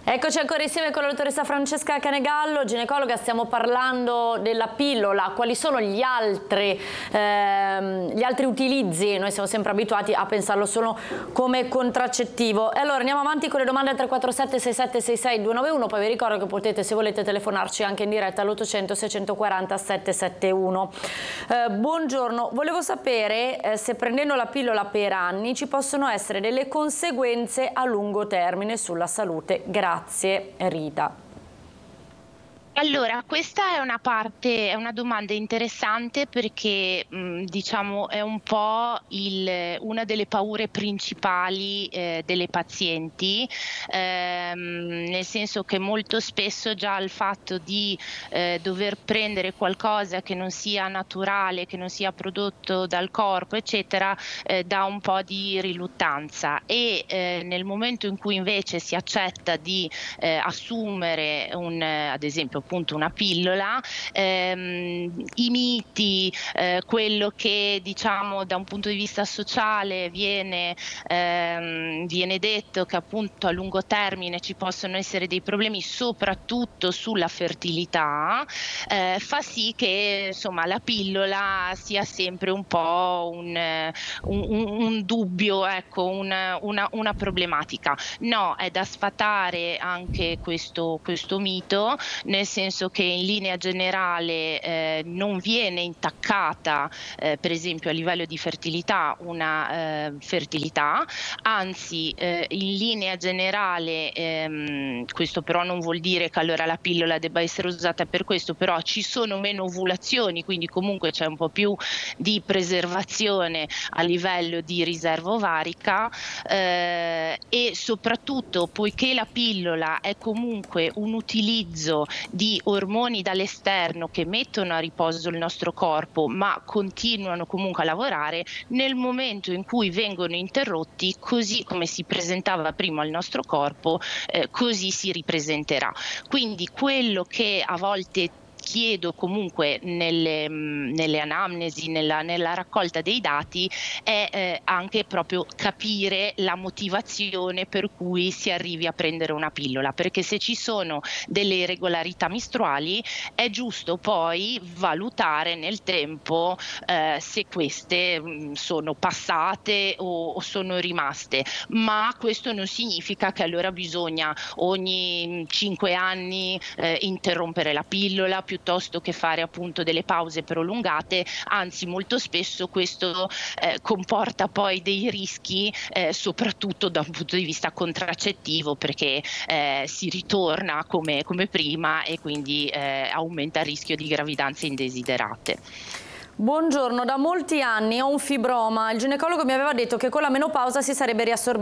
Eccoci ancora insieme con la dottoressa Francesca Canegallo, ginecologa. Stiamo parlando della pillola, quali sono gli altri utilizzi. Noi siamo sempre abituati a pensarlo solo come contraccettivo. E allora andiamo avanti con le domande al 347 6766 291, poi vi ricordo che potete, se volete, telefonarci anche in diretta all'800 640 771. Buongiorno, volevo sapere se prendendo la pillola per anni ci possono essere delle conseguenze a lungo termine sulla salute. Grazie Rita. Allora, questa è una domanda interessante perché diciamo è un po' una delle paure principali delle pazienti, nel senso che molto spesso già il fatto di dover prendere qualcosa che non sia naturale, che non sia prodotto dal corpo, eccetera, dà un po' di riluttanza e nel momento in cui invece si accetta di assumere ad esempio appunto una pillola, i miti, quello che diciamo da un punto di vista sociale viene detto che appunto a lungo termine ci possono essere dei problemi soprattutto sulla fertilità, fa sì che insomma la pillola sia sempre un po' un dubbio, ecco, una problematica. No, è da sfatare anche questo mito, nel senso che in linea generale non viene intaccata per esempio a livello di fertilità una fertilità, anzi in linea generale questo però non vuol dire che allora la pillola debba essere usata per questo, però ci sono meno ovulazioni, quindi comunque c'è un po' più di preservazione a livello di riserva ovarica e soprattutto poiché la pillola è comunque un utilizzo di ormoni dall'esterno che mettono a riposo il nostro corpo ma continuano comunque a lavorare, nel momento in cui vengono interrotti, così come si presentava prima il nostro corpo, così si ripresenterà. Quindi quello che a volte chiedo comunque nelle anamnesi, nella raccolta dei dati è anche proprio capire la motivazione per cui si arrivi a prendere una pillola, perché se ci sono delle irregolarità mestruali è giusto poi valutare nel tempo se queste sono passate o sono rimaste, ma questo non significa che allora bisogna ogni 5 anni interrompere la pillola piuttosto che fare appunto delle pause prolungate, anzi molto spesso questo comporta poi dei rischi soprattutto da un punto di vista contraccettivo, perché si ritorna come prima e quindi aumenta il rischio di gravidanze indesiderate. Buongiorno, da molti anni ho un fibroma. Il ginecologo mi aveva detto che con la menopausa si sarebbe riassorbito.